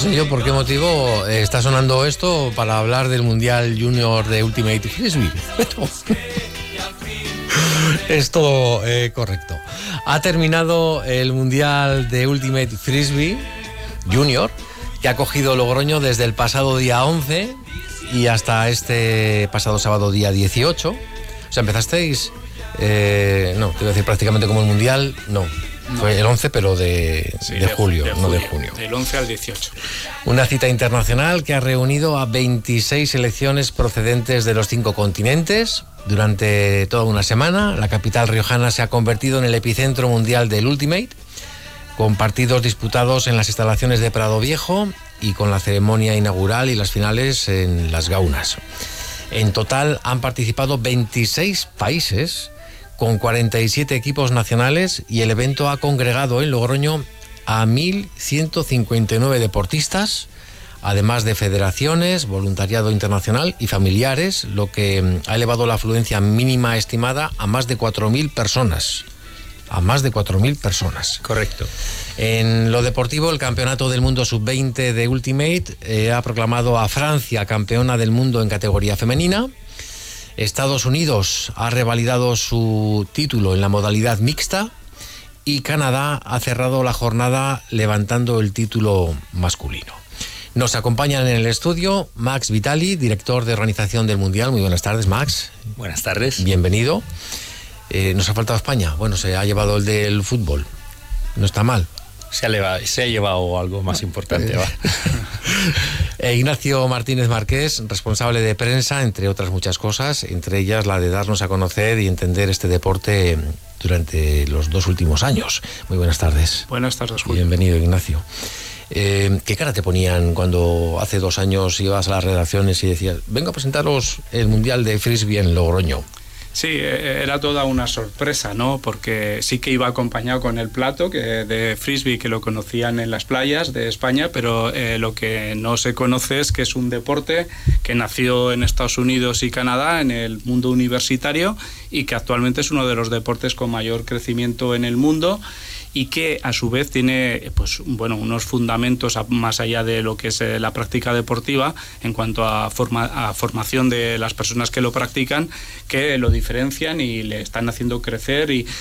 sé yo por qué motivo está sonando esto para hablar del Mundial Junior de Ultimate Frisbee. Es todo correcto. Ha terminado el Mundial de Ultimate Frisbee Junior, que ha cogido Logroño desde el pasado día 11 y hasta este pasado sábado día 18. O sea, empezasteis, no, te iba a decir prácticamente como el Mundial, no. Fue el 11, pero de julio, no de junio. Del 11 al 18. Una cita internacional que ha reunido a 26 selecciones procedentes de los 5 continentes. Durante toda una semana, la capital riojana se ha convertido en el epicentro mundial del Ultimate, con partidos disputados en las instalaciones de Prado Viejo y con la ceremonia inaugural y las finales en Las Gaunas. En total han participado 26 países, con 47 equipos nacionales, y el evento ha congregado en Logroño a 1.159 deportistas, además de federaciones, voluntariado internacional y familiares, lo que ha elevado la afluencia mínima estimada a más de 4.000 personas. A más de 4.000 personas. Correcto. En lo deportivo, el Campeonato del Mundo Sub-20 de Ultimate ha proclamado a Francia campeona del mundo en categoría femenina. Estados Unidos ha revalidado su título en la modalidad mixta y Canadá ha cerrado la jornada levantando el título masculino. Nos acompañan en el estudio Max Vitali, director de organización del Mundial. Muy buenas tardes, Max. Buenas tardes. Bienvenido. Nos ha faltado España. Bueno, se ha llevado el del fútbol. No está mal. Se ha llevado algo más importante. Va. Ignacio Martínez Marqués, responsable de prensa, entre otras muchas cosas, entre ellas la de darnos a conocer y entender este deporte durante los 2 últimos años. Muy buenas tardes. Buenas tardes, Julio. Bienvenido, Ignacio. ¿Qué cara te ponían cuando hace 2 años ibas a las redacciones y decías, vengo a presentaros el Mundial de Frisbee en Logroño? Sí, era toda una sorpresa, ¿no? Porque sí que iba acompañado con el plato de frisbee, que lo conocían en las playas de España, pero lo que no se conoce es que es un deporte que nació en Estados Unidos y Canadá, en el mundo universitario, y que actualmente es uno de los deportes con mayor crecimiento en el mundo, y que a su vez tiene unos fundamentos más allá de lo que es la práctica deportiva en cuanto a formación de las personas que lo practican, que lo diferencian y le están haciendo crecer y